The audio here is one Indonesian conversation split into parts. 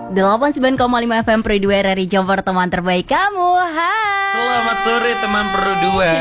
89,5 FM Pro 2 RRI Jember, teman terbaik kamu. Hai. Selamat sore teman Pro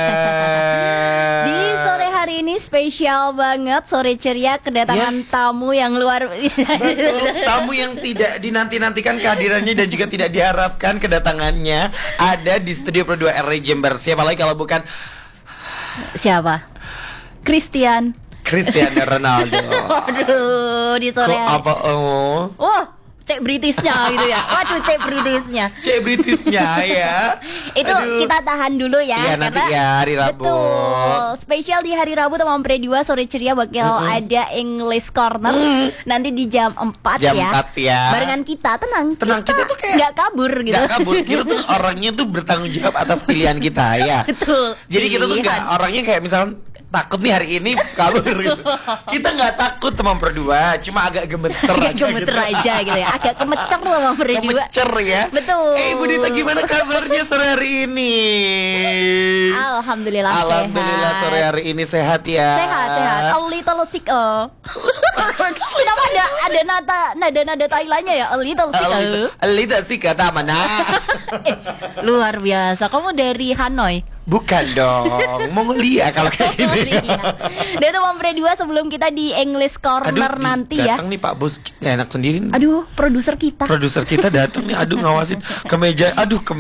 2. Di sore hari ini spesial banget, sore ceria, kedatangan tamu yang luar biasa. Betul, tamu yang tidak dinanti-nantikan kehadirannya dan juga tidak diharapkan kedatangannya ada di studio Pro 2 RRI Jember. Siapa lagi kalau bukan siapa? Cristiano Ronaldo. Aduh, di sore hari. Apa Wah, cek Britishnya gitu ya. Waduh, cek Britishnya ya. Itu kita tahan dulu ya. Iya, nanti ya hari Rabu. Betul. Spesial di hari Rabu teman Pre 2 sore ceria bakal ada English Corner. Nanti di jam 4 jam ya. 4 ya. Barengan kita, tenang. Kita tuh kayak nggak kabur gitu. Nggak kabur. Kita tuh orangnya tuh bertanggung jawab atas pilihan kita ya. Betul. Jadi kita tuh nggak orangnya kayak misalnya takut nih hari ini kabur gitu. Kita nggak takut teman Pro 2, cuma agak gemeter aja gitu ya. Agak kemecer teman Pro 2. Kemecer ya. Betul. Ibu Dita, gimana kabarnya sore hari ini? Alhamdulillah sehat. Sore hari ini sehat ya. Sehat. A little sick. Kenapa ada nada Thailandnya ya? A little sick. Kata mana? Luar biasa. Kamu dari Hanoi? Bukan dong, Mongolia kalau kayak gini. Dan teman Pre 2 sebelum kita di English Corner nanti ya. Datang nih Pak Bos, gak enak sendiri. Aduh, produser kita datang nih. Aduh, ngawasin kemeja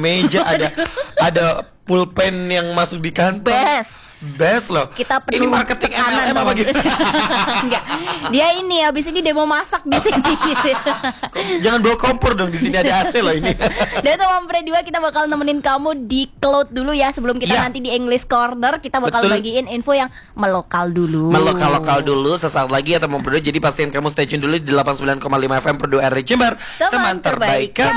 ada pulpen yang masuk di kantong. Best loh. Kita ini marketing MLM apa gitu? Enggak. Dia ini habis ini demo masak di sini. Jangan bawa kompor dong, di sini ada AC loh ini. Dan teman Pre 2 kita bakal nemenin kamu di Cloud dulu ya sebelum kita nanti di English Corner kita bakal bagiin info yang melokal dulu. Melokal dulu sesaat lagi ya teman Pro 2. Jadi pastiin kamu stay tune dulu di 89,5 FM Pro 2 RRI Jember. Teman terbaik kamu.